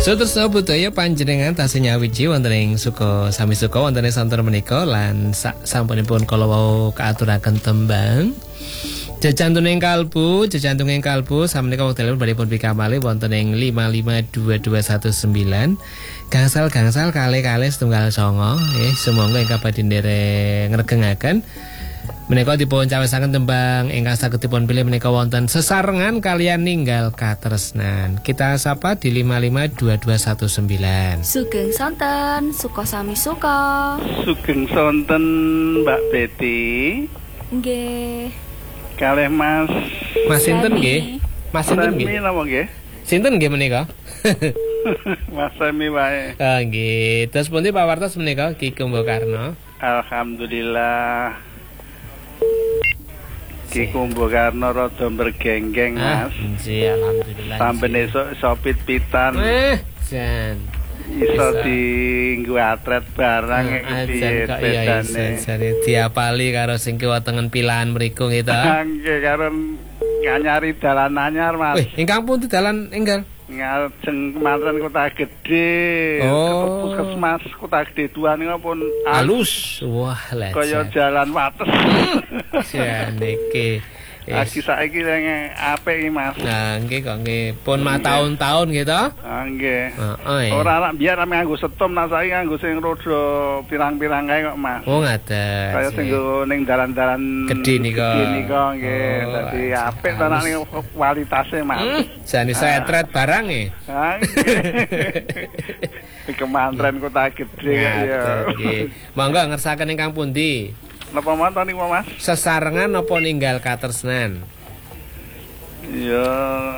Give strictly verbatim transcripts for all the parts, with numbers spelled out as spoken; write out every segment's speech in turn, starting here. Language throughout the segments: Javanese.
Sutresna budaya panjenengan tasih nyawiji wonten ing suka sami suka wonten ing santen menika lan sak sampunipun kala wau kaaturaken tembang Jejantuning kalbu, jejantuning kalbu samenika wekdal badhepun pikamali wonten ing lima lima dua dua satu sembilan gangsal-gangsal kalih-kalih setunggal songo nggih sumangga ingkang badhe nderek ngregengaken menika dipun cawisaken tembang ingkang saged dipun pilih menika wonten sesarengan kalian ninggal katresnan. Kita sapa di lima lima dua dua satu sembilan. Sugeng sonten, suka sami suka. Sugeng sonten Mbak Betty. Nggih. Kalih Mas Mas sinten nggih? Mas sinten nggih? Sami napa nggih? Sinten nggih menika? Mas Sami wae. Ah nggih. Terus pundi pawartos menika Ki Kumbakarna? Alhamdulillah. Ki Kumbakarna rada bergenggeng Mas. Nggih, alhamdulillah. Sampai esuk sopit-pitan. Eh, jan. Iso dienggo atret barang iki sepedane. Jare diapali karo sing kiwa tengen pilahan mriku nggih ta. Nggih karo nganyari dalan anyar Mas. Wih, ingkang pundi dalan enggal? Ngajeng kemanten Kota Gedhe. Oh. Puskesmas Kota Gedhe dua niku pun alus. Wah, lah. Kaya jalan wates. Jan iki. Lagi saiki sing apik iki Mas. Nah, nggih kok nggih pun ma tahun-tahun gitu. Ah nggih. Heeh. Ora anak biar ame nganggo setom nak saiki nganggo sing rada pirang-pirang kae kok Mas. Oh, ngaten. Kaya sing ning dalan-dalan gedhe nika. Gedhe nika nggih. Dadi apik to nak niku kualitase Mas. Jane saya tret barang e. Ha. Kemantren Kota Gedhe ya. Nggih. Monggo ngersakaken ingkang pundi? Napa mawon niku Mas? Sesarengan napa ninggal katresnan? Ya.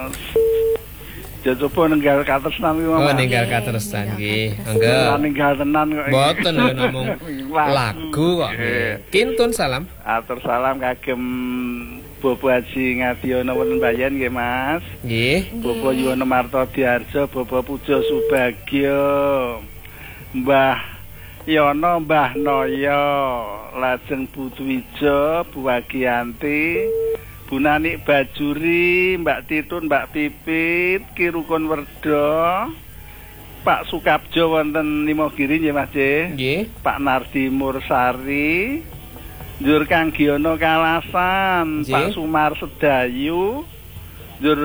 Ya coba ninggal katresnan niku Mas. Oh, ninggal katresnan nggih. Monggo. Ninggal tenan kok. Mboten lho namung lagu kok. Kintun salam. Atur salam kagem Bobo Haji Ngadiono wonten Bayan nggih Mas. Nggih. Bobo Yuwono Martodiarjo, Bobo Pujo Subagyo. Mbah Yono Mbah Noyo, lajeng Bu Dwijo, Bu Wagianti, Bu Nanik Bajuri, Mbak Titun, Mbak Pipit, Ki Rukun Werdo, Pak Sukabjo wonten Limogiri nggih Mas nggih. Pak Nardi Mursari, Njur Kang Giono Kalasan, Nggih. Pak Sumar Sedayu, Njur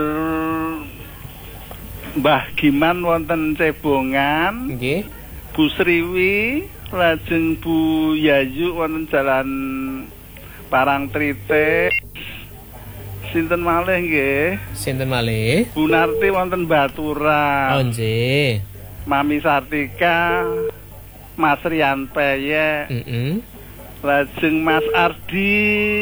Mbah Giman wonten Cebongan, Nggih. Bu Sriwi, lajeng Bu Yayu wonten Jalan Parangtritis. Sinten malih nggih? Sinten malih? Bu Narti wonten Baturan. Oh nggih. Mami Sartika, Mas Rian Peye, Heeh. lajeng Mas Ardi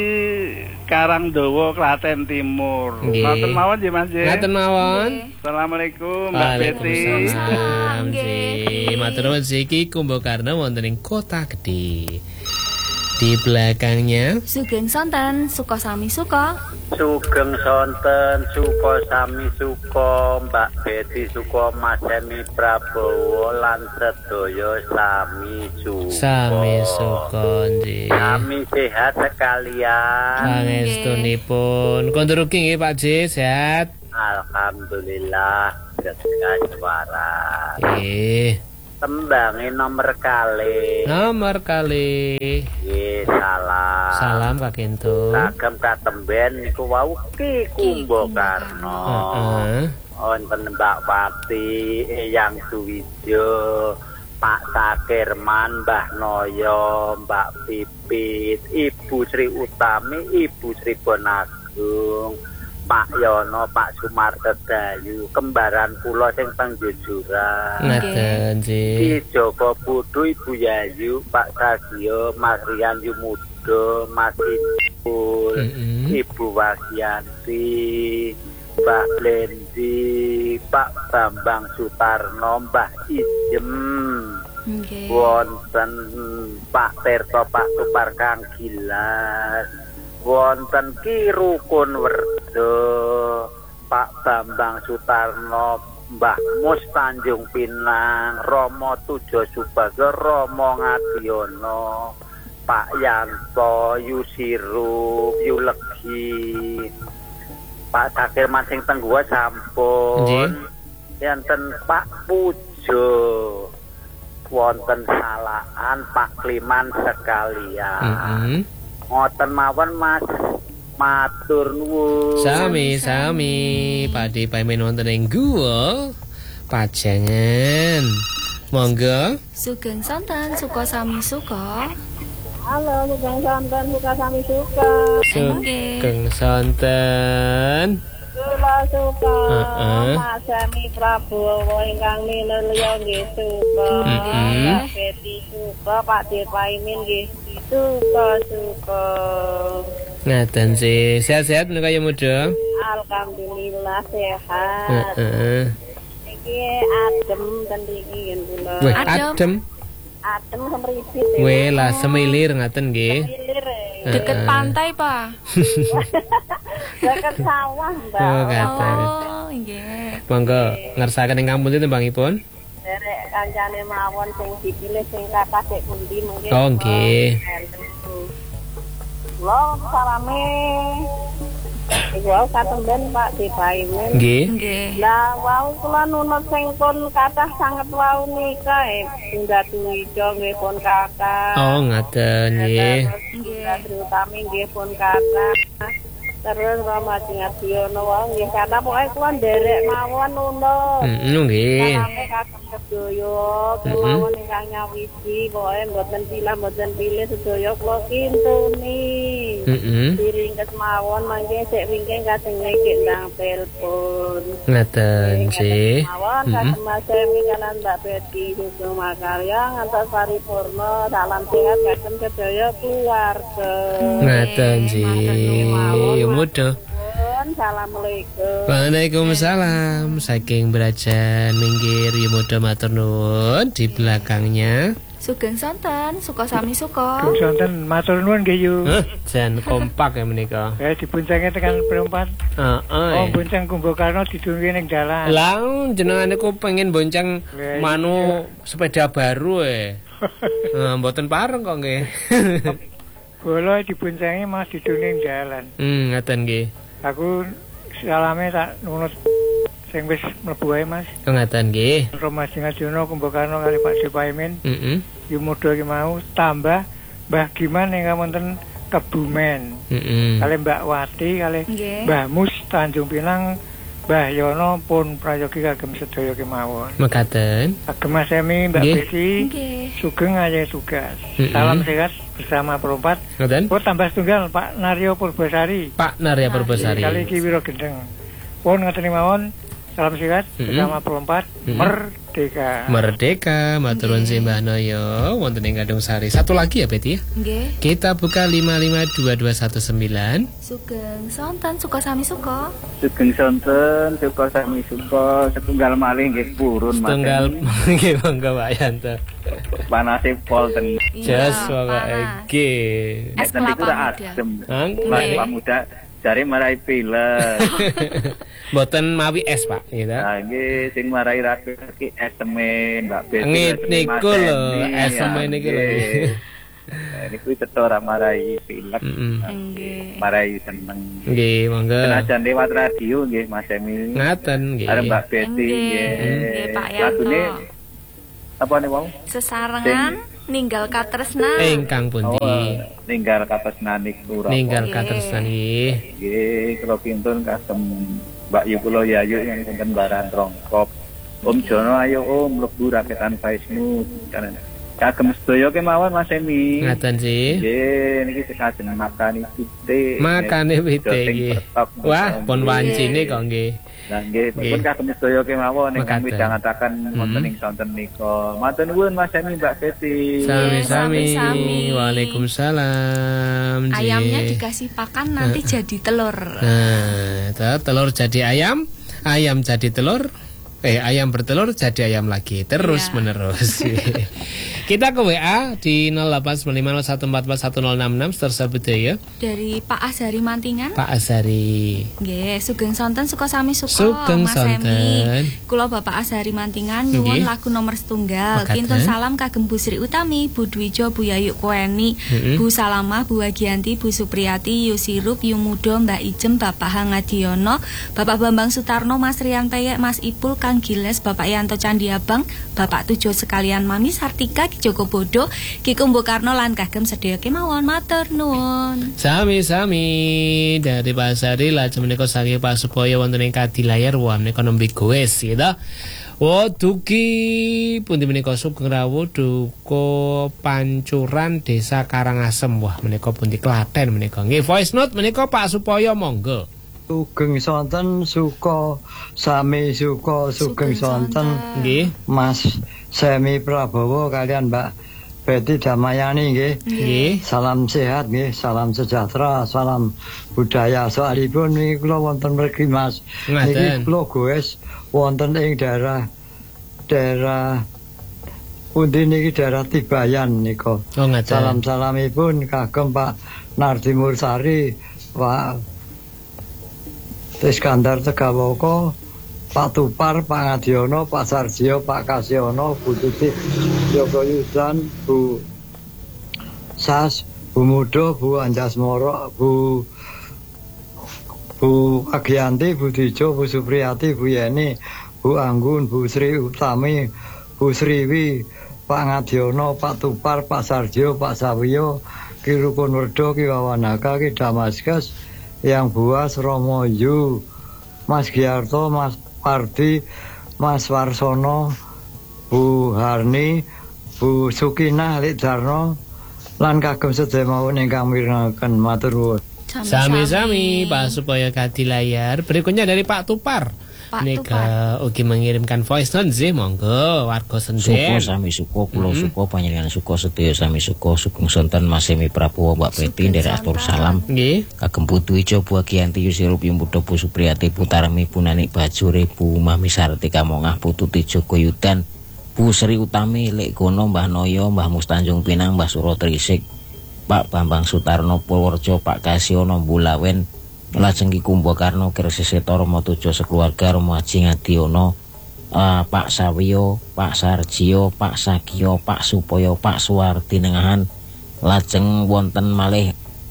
Karangdawa Klaten Timur. Nggih. Ngoten mawon nggih Mas nggih. Ngaten mawon. Assalamualaikum Mbak Betty. Waalaikumsalam. Nggih. Matur nuwun Ki Kumbakarna wonten ing Kota Gedhe. Di belakangnya Sugeng sonten, suka sami suka. Sugeng sonten, suka sami suka, Mbak Betty suka Mas Emi Prabowo lan sedaya sami suka. sami suka nggih. Kami sehat sekalian. Pangestunipun. Kondur ugi nggih Pak J, sehat. Alhamdulillah, jaga juara. Nggih. Tembange nomor kali. Nomor kali. Nggih, salam. Salam Kak Kintu. Kagem katemben niku wau Ki Kumbakarna. Heeh. Wonten Mbak Wati, Eyang Suwijo, Pak Sakirman, Mbah Noyo, Mbak Pipit, Ibu Sri Utami, Ibu Sri Bonagung, Pak Yono, Pak Sumar Sedayu, kembaran kula sing teng Jujuran. Ngaten nggih. Ki Joko Pudu, Ibu Yayu, Pak Sagio, Mas Rian Yumudo, Mas Ipul, Mm-hmm. Ibu Wagianti, Mbak Blendi, Pak Bambang Sutarno, Mbah Ijem, Nggih. wonten Pak Tirto, Pak Supar Kang Gilas, wonten Ki Rukun Werdo, Pak Bambang Sutarno, Mbah Mus Tanjung Pinang, Romo Tujo Subagyo, Romo Ngadiono, Pak Yanto, Yusiru, Yulegi, Pak Sakirman sing teng gua sampun. enten Pak Pujo wonten Salaan Pak Kliman sekalian. Heeh. Ngoten mawon Mas. Matur nuwun. Sami sami Pakde paimen wonten ing guwa Pajangan. Monggo. Sugeng sonten suka sami suka. Halo, Sugeng sonten suka sami suka. Sugeng sonten. Kula suka. Heeh. Mas Sami Prabowo ingkang minulya nggih suka. Heeh. Beti suka, Pak De Paimin nggih suka suka. Ngaten sih, sehat-sehat menika ya muda. Alhamdulillah sehat. Heeh. Iki adem ten iki yen kula. Weh, Adem. adem. Adem semripit. Weh, lah semilir ngaten nggih. Milir. Deket pantai, Pak. Deket sawah, Mbak. Oh, ngaten. Oh, nggih. Monggo ngersakaken ing kampung itu Bangipun. Derek kancane mawon sing dipilih sing kathah sik pundi mungkin. Oh, nggih. Lo sarame. Iku wau katemben Pak De Paimin. Nggih. Nggih. Lah wau kula nunut sing pun kathah sanget wau nika e Ndatu Ijo nggih pun kathah. Oh, ngaten nggih. Nggih, utami nggih pun kathah. Terus Rama Jingadiono wau nggih kathah pokoke kula nderek mawon nunut. Heeh, nggih. Sarame kagem sedaya kula mawon ingkang nyawiji pokoke mboten pilah mboten pilih sedaya kula kintuni. Heeh. Diringkes mawon mangke sik wingking kajeng niki ndang telepon. Ngaten sih. Mawon kagem Mas Semi kalan Mbak Betty Sugeng Makarya ngantos paripurna salam sehat kagem sedaya keluarga. Ngaten sih. Ya muda. Assalamualaikum. Waalaikumsalam. Saking Brajan minggir ya muda matur nuwun di belakangnya. Sugeng sonten suka sami suka. Sugeng sonten matur nuwun nggih yu. Heh, jan kompak ya menika. Eh diboncenge tekan perempat. Heeh. Oh bonceng Kumbakarna didungi ning dalan. Lah jenengan niku pengen bonceng Lah, manu sepeda baru eh. Nah, mboten pareng kok nggih. Bola diboncengi Mas didungi ning dalan. Hmm, ngaten nggih. Aku salame tak nunut sing wis mlebu ae Mas. Oh, ngaten nggih. Rama Jingadiono Kumbakarna kali Pak De Paimin. Heeh. Yu muda ki mau tambah Mbah Giman ingkang wonten Kebumen. Heeh. Kali Mbak Wati kali Nggih. Mbah Mus Tanjung Pinang Mbah Yono pun prayogi kagem sedaya kemawon. Mekaten. Kagem Mas Semi Mbak Nggih. Besi Nggih. Sugeng Ayah Tugas. Mm-mm. Salam sehat bersama perempat. Ngaten. Oh tambah tunggal Pak Naryo Purbasari. Pak Narya Purbasari. Kali iki Wiro Gendeng. Pun ngaten mawon. Salam sehat Mm-mm. bersama perempat. Mm-mm. Merdeka. Merdeka, matur nuwun sih Mbah Noyo, wonten ing Gadung Sari. Satu lagi ya Betty ya. Nggih. Kita buka lima lima dua dua satu sembilan. Sugeng sonten suka sami suka. Sugeng sonten suka sami suka setunggal malih nggih purun Mas. Tunggal nggih monggo Pak Yanto. Panase pol ten. Jos pokoke panas. nggih. Es Nek niku kelapa ra muda. adem. Hang, Mas Nggih. Pak Muda jare marai pilek. Mboten mawi es Pak, gitu. Nah, ini sing marai rapi ki es semen, Mbak Betty. Ngit es semen niku Mas lho, Hendy, es ya, semen iki lho. nggih. Nah, niku cetha ora marai pilek, Heeh. Nggih. marai seneng. Nggih, monggo. Senajan lewat radio nggih Mas Emi. Ngaten nggih. Arep Mbak Betty Nggih. nggih. Nggih, Pak Yanto. Lagune apa nih wong? Sesarengan ninggal katresnan. Ingkang pundi? Oh, ninggal katresnan niku. Ninggal Nggih. katresnan nggih. Nggih, kula pintun kasem Mbak Yu kula Yayu yang wonten Baran Rongkop. Om Jono ayo Om mlebu raketan Faisnu. Kagem sedaya kemawon Mas Emi. Ngaten sih. Nggih, niki sekajeng makani pitik. Makane pitik Joting nggih. bertok. Wah, pun wancine kok nggih. Lah nggih, Nggih. pun kagem sedaya kemawon ingkang Mekaten. midhangetaken wonten Hmm. ing sonten nika. Matur nuwun Mas Emi Mbak Betty. Sami-sami. sami-sami. Waalaikumsalam. Ji. Ayamnya dikasih pakan nanti jadi telur. Nah, itu telur jadi ayam, ayam jadi telur, eh ayam bertelur jadi ayam lagi, terus Iya. menerus. Kita ke W A di nol delapan sembilan lima nol satu empat empat satu nol enam enam tersebut ya, Dari Pak Azhari Mantingan. Pak Azhari. Nggih, sugeng sonten suka sami suka Sugeng Mas sonten. Emi. Kula Bapak Azhari Mantingan nyuwun Nggih. lagu nomor setunggal. Mekaten. Kinten salam kagem Bu Sri Utami, Bu Dwijo, Bu Yayu Kueni, Mm-mm. Bu Salamah, Bu Wagianti, Bu Supriyati, Yu Sirup, Yu Mudo, Mbak Ijem, Bapak Hangadiono, Bapak Bambang Sutarno, Mas Rian Peyek, Mas Ipul, Kang Bambang Giles, Bapak Yanto Candi Abang, Bapak Tujo sekalian, Mami Sartika, Ki Joko Bodo, Ki Kumbo Karno lan kagem sedaya kemawon matur nuwun. Sami-sami dari Pak Sari lajeng menika saking Pak Supoyo wonten ing Kadilayar wah menika nembe goes gitu. Wo dugi pundi menika Sugeng Rawuh duka Pancuran Desa Karangasem wah menika pundi Klaten menika. Nggih voice note menika Pak Supoyo monggo. Sugeng sonten suka sami suka sugeng sonten nggih Mas Semi Prabowo kalian Mbak Betty Damayani nggih. Nggih. Salam sehat nggih, salam sejahtera, salam budaya. Soalipun niki kula wonten mriki Mas. Niki kula goes wonten ing daerah daerah pundi niki daerah Tibayan nika. Oh, salam-salamipun kagem Pak Nardi Mursari, Pak Iskandar Tegawoko, Pak Tupar, Pak Ngadiono, Pak Sarjio, Pak Kasiono, Bu Tuti, Joko Yudan, Bu Sas, Bu Mudo, Bu Anjasmoro, Bu Bu Agianti, Bu Dijo, Bu Supriyati, Bu Yeni, Bu Anggun, Bu Sri Utami, Bu Sriwi, Pak Ngadiono, Pak Tupar, Pak Sarjio, Pak Sawiyo, Ki Rukun Werdo, Ki Wawanaka, Ki Damaskus, Yang Buas, Romo Yu, Mas Giarto, Mas Pardi, Mas Warsono, Bu Harni, Bu Sukinah, Lik Darno, lan kagem sedaya mawon ingkang mirengaken matur nuwun. Sami-sami Pak Supoyo Kadilayar. Berikutnya dari Pak Tupar. Pak Nika ugi mengirimkan voice note sih monggo warga senden. Suko sami suko kula mm -hmm. suko panjenengan suko sedaya sami suko sugeng sonten Mas Semi Prabowo Mbak Peti nderek atur salam. Nggih. Kagem Putu Ijo Bu Agianti Yusirup Yumbudo Bu Supriyati Putarmi Punani Bajure Bu Mami Sartika Mongah Putu Tijo Koyudan Bu Sri Utami Lek Gono Mbah Noyo Mbah Mustanjung Pinang Mbah Suro Trisik Pak Bambang Sutarno Purworejo Pak Kasiono Bulawen lajeng Ki Kumbo Karno Kirsisito Romo Tujo sekeluarga Romo Haji Ngadiono uh, Pak Sawiyo Pak Sarjio Pak Sakio Pak Supoyo Pak Suwardi Nengahan lajeng wonten malih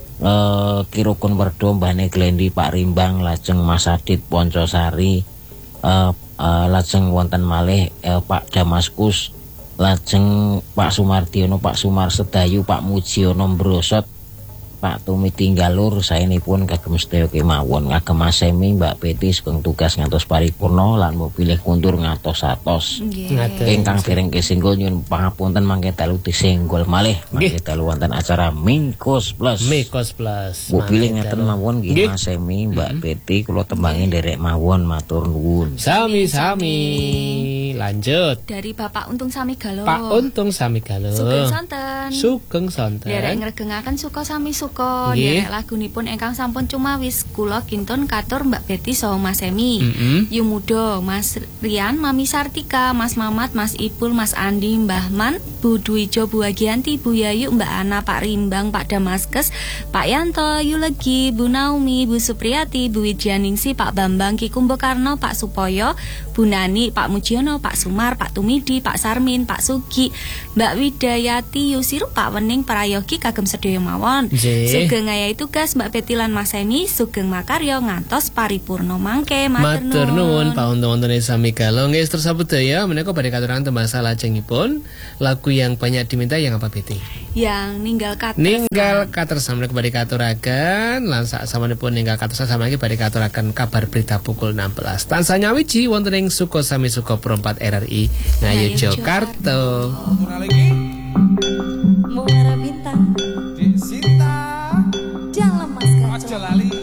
uh, Ki Rukun Werdo Mbahne Glendi Pak Rimbang lajeng Mas Adit Poncosari uh, uh, lajeng wonten malih uh, Pak Damaskus lajeng Pak Sumardiono Pak Sumar Sedayu Pak Mujiono Brosot Pak Tumi Tinggalur saenipun kagem sedaya kemawon kagem Mas Semi Mbak Peti sugeng tugas ngantos paripurna lan pilih kundur ngantos atos. Ingkang dereng kesinggol nyuwun pangapunten mangke dalu disenggol malih mangke dalu wonten acara Mingkos Plus. Mingkos Plus. Bu pilih ngeten mawon nggih Mas Semi Mbak Peti kula tembangi nderek mawon matur nuwun. Sami-sami lanjut. Dari Bapak Untung Samigalo. Pak Untung Samigalo. Sugeng sonten. Sugeng sonten. Derek ngregengaken suka sami suka derek lagunipun ingkang sampun cumawis kula kintun katur Mbak Betty saha Mas Semi. Mm -hmm. Yumudo, Mas Rian, Mami Sartika, Mas Mamat, Mas Ipul, Mas Andi, Mbah Man, Bu Dwijo, Bu Agianti, Bu Yayu, Mbak Ana, Pak Rimbang, Pak Damaskus, Pak Yanto, Yulegi, Bu Naomi, Bu Supriyati, Bu Widyaningsi, Pak Bambang, Ki Kumbo Karno, Pak Supoyo, Bu Nani, Pak Mujiono, Pak Sumar, Pak Tumidi, Pak Sarmin, Pak Sugi, Mbak Widayati, Yusiru, Pak Wening, Prayogi kagem sedaya mawon. Sugeng ngayahi tugas Mbak Betty lan Mas Semi, sugeng makarya ngantos paripurna mangke matur nuwun. Pak Untung-untune Samigalo nggih tersabut daya menika badhe katuraken tembasa lajengipun lagu yang banyak diminta yang apa Betty? Yang ninggal katersan. Ninggal katersan menika badhe katuraken lan sak samanipun ninggal katersan samangke badhe katuraken kabar berita pukul enam belas. Tansah nyawiji wonten ing Suko Sami Suko Perempat R R I Ngayogyakarta. Muara bintang di Sinta dalam mas kacau.